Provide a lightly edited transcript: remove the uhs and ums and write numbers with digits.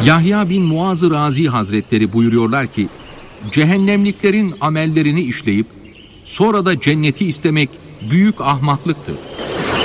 Yahya bin Muaz Razi Hazretleri buyuruyorlar ki, cehennemliklerin amellerini işleyip sonra da cenneti istemek büyük ahmaklıktır.